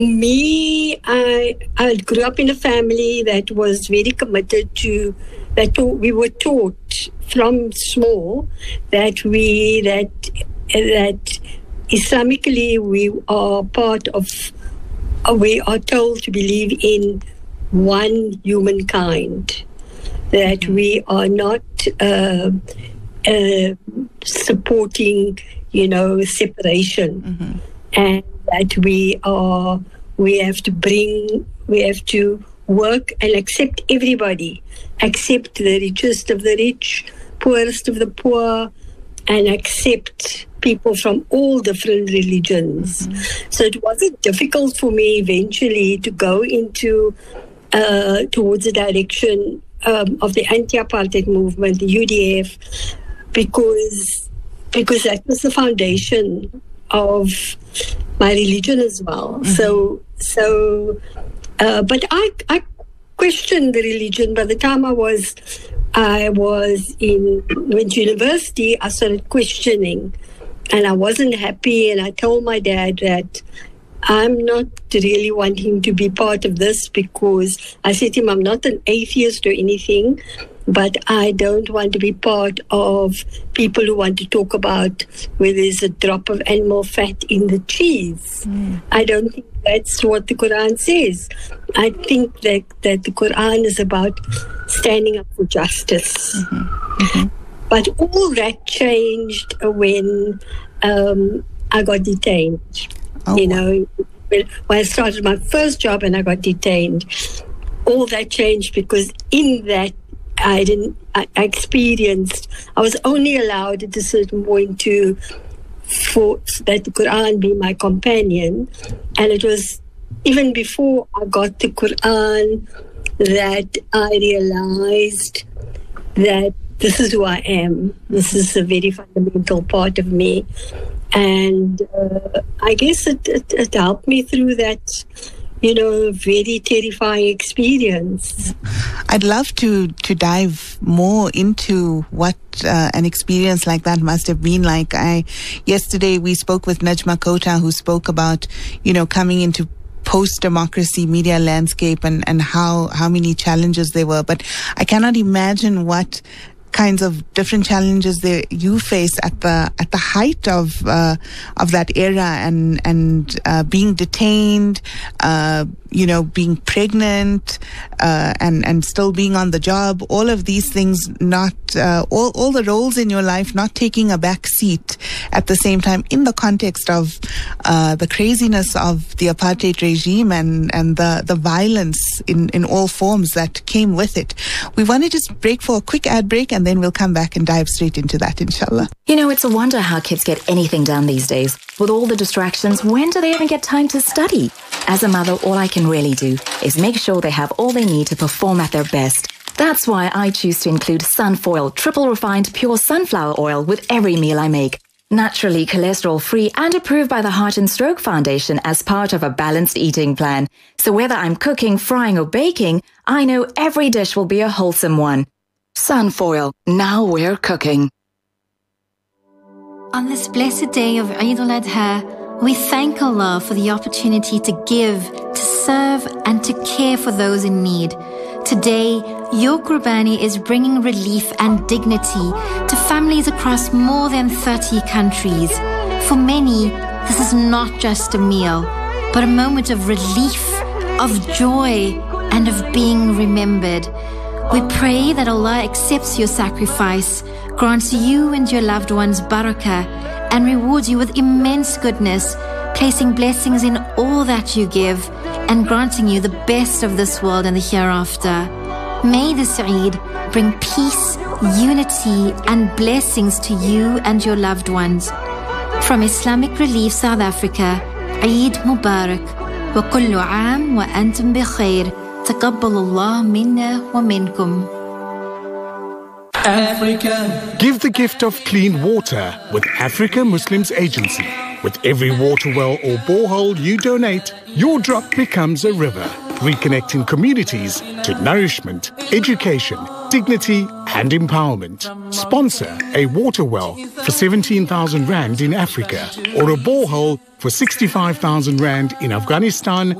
Me, I grew up in a family that was very committed to that. We were taught from small that Islamically we are part of. We are told to believe in one humankind. That we are not supporting, separation, and that we have to work and accept everybody, accept the richest of the rich, poorest of the poor, and accept people from all different religions. So it wasn't difficult for me eventually to go into towards the direction of the anti-apartheid movement, the UDF, because that was the foundation of my religion as well. But I questioned the religion. By the time I went to university, I started questioning, and I wasn't happy. And I told my dad that I'm not really wanting to be part of this, because I said to him, I'm not an atheist or anything, but I don't want to be part of people who want to talk about whether there's a drop of animal fat in the cheese. I don't think that's what the Quran says. I think that the Quran is about standing up for justice. But all that changed when I got detained. When I started my first job and I got detained, all that changed, because in that I was only allowed at a certain point for that the Quran be my companion. And it was even before I got the Quran that I realized that this is who I am. This is a very fundamental part of me. And I guess it helped me through that, very terrifying experience. I'd love to dive more into what an experience like that must have been like. Yesterday we spoke with Najma Kota, who spoke about, coming into post-democracy media landscape and how many challenges there were. But I cannot imagine what kinds of different challenges you face at the height of that era, and being detained, being pregnant, and still being on the job. All of these things, not all the roles in your life, not taking a back seat at the same time, in the context of the craziness of the apartheid regime and the violence in all forms that came with it. We want to just break for a quick ad break, and then we'll come back and dive straight into that, inshallah. It's a wonder how kids get anything done these days. With all the distractions, when do they even get time to study? As a mother, all I can really do is make sure they have all they need to perform at their best. That's why I choose to include Sunfoil triple refined pure sunflower oil with every meal I make. Naturally cholesterol-free and approved by the Heart and Stroke Foundation as part of a balanced eating plan. So whether I'm cooking, frying or baking, I know every dish will be a wholesome one. Sunfoil, now we're cooking. On this blessed day of Eid al-Adha, we thank Allah for the opportunity to give, to serve and to care for those in need. Today, your Qurbani is bringing relief and dignity to families across more than 30 countries. For many, this is not just a meal, but a moment of relief, of joy, and of being remembered. We pray that Allah accepts your sacrifice, grants you and your loved ones barakah, and rewards you with immense goodness, placing blessings in all that you give, and granting you the best of this world and the hereafter. May this Eid bring peace, unity, and blessings to you and your loved ones. From Islamic Relief South Africa, Eid Mubarak, wa kullu aam wa antum bi khair. تقبل الله منا ومنكم. Africa. Give the gift of clean water with Africa Muslims Agency. With every water well or borehole you donate, your drop becomes a river. reconnecting communities to nourishment, education, dignity and empowerment. Sponsor a water well for 17,000 Rand in Africa or a borehole for 65,000 Rand in Afghanistan